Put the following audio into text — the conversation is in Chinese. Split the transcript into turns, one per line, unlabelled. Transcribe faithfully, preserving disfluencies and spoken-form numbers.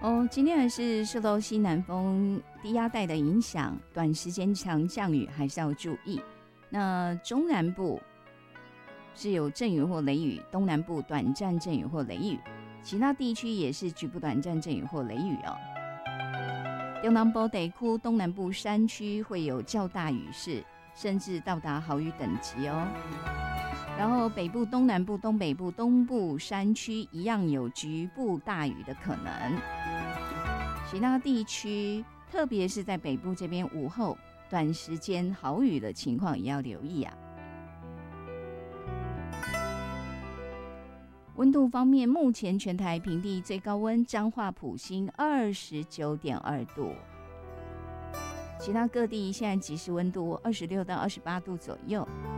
哦，今天还是受到西南风低压带的影响，短时间强降雨还是要注意。那中南部是有阵雨或雷雨，东南部短暂阵雨或雷雨，其他地区也是局部短暂阵雨或雷雨哦。中南部地区、东南部山区会有较大雨势，甚至到达豪雨等级哦。然后北部、东南部、东北部、东部山区一样有局部大雨的可能。其他地区，特别是在北部这边，午后短时间豪雨的情况也要留意啊。温度方面，目前全台平地最高温彰化埔心二十九点二度，其他各地现在即时温度二十六到二十八度左右。